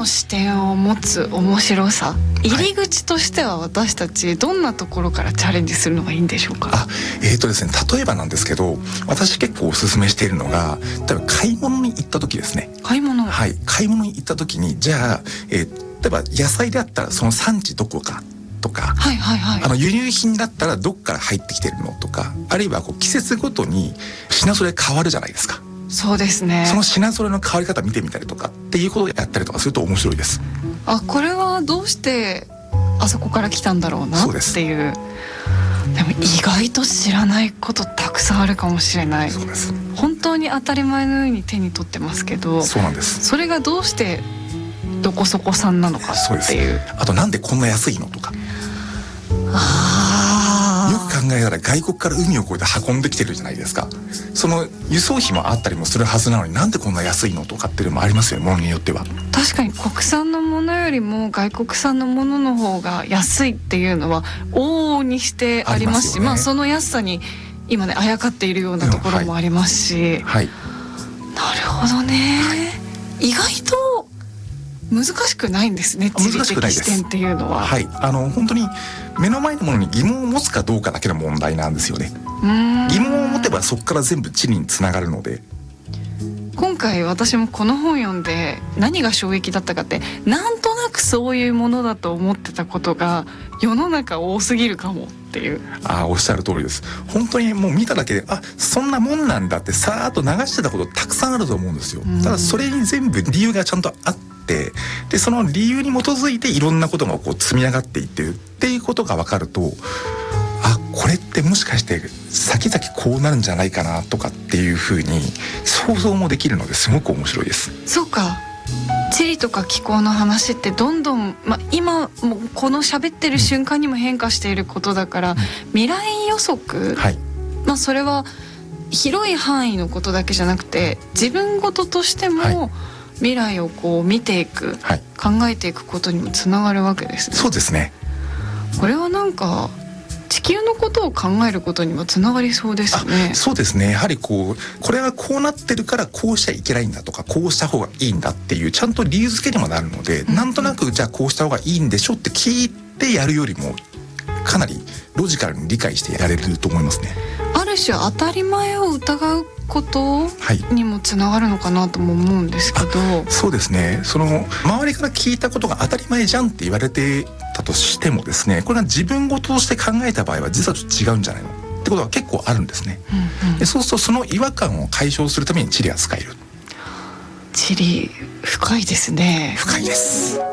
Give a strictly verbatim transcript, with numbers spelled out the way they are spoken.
の視点を持つ面白さ、入り口としては私たちどんなところからチャレンジするのがいいんでしょうか？ あ、えーとですね、例えばなんですけど、私結構おすすめしているのが、例えば買い物に行った時ですね。 買い物、 はい、買い物に行った時に、じゃあ、えー、例えば野菜であったらその産地どこかとか、 はいはいはい、 あの輸入品だったらどっから入ってきてるのとか、あるいはこう季節ごとに品揃え変わるじゃないですか。 そうですね。 その品揃えの変わり方見てみたりとかっていうことをやったりとかすると面白いです。 あ、これはどうしてあそこから来たんだろうなっていう。でも意外と知らないことたくさんあるかもしれない。 そうです。 本当に当たり前のように手に取ってますけど、 そうなんです。 それがどうしてどこそこ産なのかっていう。 あとなんでこんな安いのとか。 あ、 よく考えたら外国から海を越えて運んできてるじゃないですか。その輸送費もあったりもするはずなのに、なんでこんな安いのとかっていうのもありますよね、ものによっては。 確かに国産のものよりも外国産のものの方が安いっていうのは往々にしてありますし、ありますよね。まあその安さに今ねあやかっているようなところもありますし、うん、はい、なるほどね、はい、意外と難しくないんですね、地理的視点っていうのは。 はい、あの本当に目の前のものに疑問を持つかどうかだけの問題なんですよね。 うーん、 疑問を持てばそこから全部地理につながるので。 今回私もこの本読んで何が衝撃だったかって、なんとなくそういうものだと思ってたことが世の中多すぎるかもっていう。 ああ、おっしゃる通りです。本当にもう見ただけで、あ、そんなもんなんだってさーっと流してたことたくさんあると思うんですよ。ただそれに全部理由がちゃんとあって、でその理由に基づいていろんなことがこう積み上がっていってるっていうことが分かると、あ、これってもしかして先々こうなるんじゃないかなとかっていうふうに想像もできるのですごく面白いです。 そうか、地理とか気候の話ってどんどん、ま、今もこの喋ってる瞬間にも変化していることだから、うん、未来予測、はい、まあそれは広い範囲のことだけじゃなくて自分事としても、はい、未来をこう見ていく、はい、考えていくことにもつながるわけですね。 そうですね。 これはなんか地球のことを考えることにもつながりそうですね。 そうですね。やはりこうこれはこうなってるからこうしちゃいけないんだとか、こうした方がいいんだっていうちゃんと理由付けにもなるので、うんうん、なんとなくじゃあこうした方がいいんでしょって聞いてやるよりもかなりロジカルに理解してやられると思いますね。 ある種当たり前を疑うことにもつながるのかなとも思うんですけど、はい、 そうですね。その周りから聞いたことが当たり前じゃんって言われてたとしてもですね、これが自分事として考えた場合は実はちょっと違うんじゃないのってことが結構あるんですね、うんうん、でそうするとその違和感を解消するために地理が使える。 地理深いですね。 深いです。